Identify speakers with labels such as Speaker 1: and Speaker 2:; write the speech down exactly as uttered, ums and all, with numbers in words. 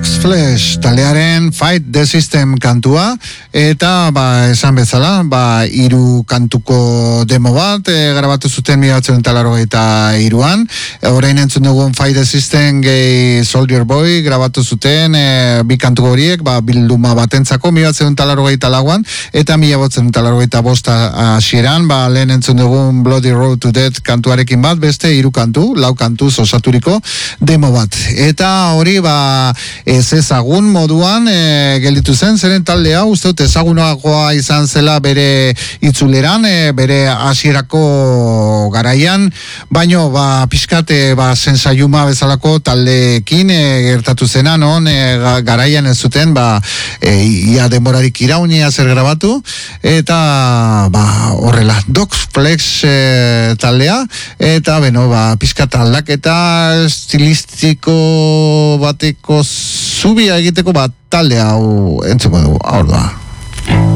Speaker 1: Dogs Flesh taldearen Fight the System kantua, eta ba, esan bezala, ba, hiru kantuko demo bat e, grabatu zuten mila bederatziehun eta laurogeita hiruan. Orain entzun dugun Fight the System gehi Soldier Boy grabatu zuten e, bi kantu horiek, ba, bilduma batentzako mila bederatziehun eta laurogeita lauan, eta mila bederatziehun eta laurogeita bosta hasieran, ba, lehen entzun dugun Bloody Road to Death kantuarekin bat, beste hiru kantu, lau kantu osaturiko demo bat. Eta hori, ba, ez ezagun moduan e, gelditu zen, zeren taldea uste dut ezagunagoa izan zela bere itzuleran, e, bere hasierako garaian, baino ba, pixkate ba, sensaiuma bezalako taldeekin e, gertatu zena, non e, garaian ez zuten ba, e, ia demorarik iraunia zer grabatu, eta ba, horrela, Dogs Flesh e, taldea, eta beno, ba, pixkata aldaketa estilistiko bateko zubia egiteko bat talde hau entzuko dugu, hor da.